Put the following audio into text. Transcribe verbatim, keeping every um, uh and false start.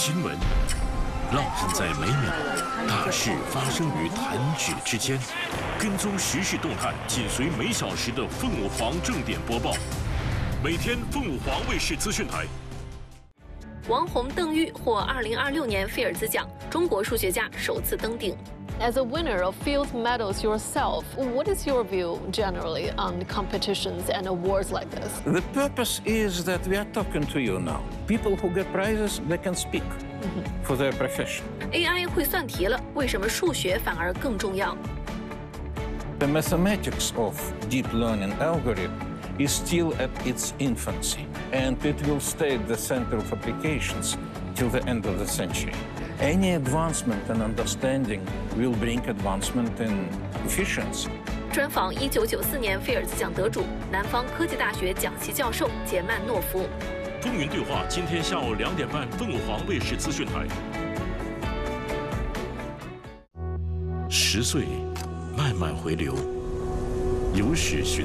新闻，烙印在每秒，大事发生于弹指之间。跟踪时事动态，紧随每小时的凤舞凰正点播报。每天凤舞凰卫视资讯台。 王红邓玉获二零二六年菲尔兹奖，中国数学家首次登顶。 As a winner of field medals yourself, what is your view generally on competitions and awards like this? The purpose is that we are talking to you now. People who get prizes, they can speak for their profession. A I 会算题了，为什么数学反而更重要？ The mathematics of deep learning algorithm is still at its infancy, and it will stay at the center of applications till the end of the century. Any advancement in understanding will bring advancement in efficiency. 专访一九九四年菲尔兹奖得主、南方科技大学讲席教授杰曼诺夫。 风云对话，今天下午两点半，凤舞凰卫视资讯台。十岁，慢慢回流，有史寻。